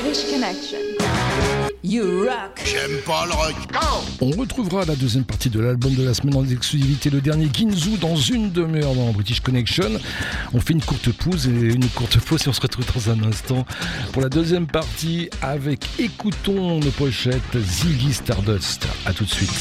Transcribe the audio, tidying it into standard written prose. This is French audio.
British Connection. You rock. J'aime pas le rock. On retrouvera la deuxième partie de l'album de la semaine en exclusivité, le dernier Ginzu, dans une demi-heure dans British Connection. On fait une courte pause et on se retrouve dans un instant pour la deuxième partie avec Écoutons nos pochettes, Ziggy Stardust. A tout de suite.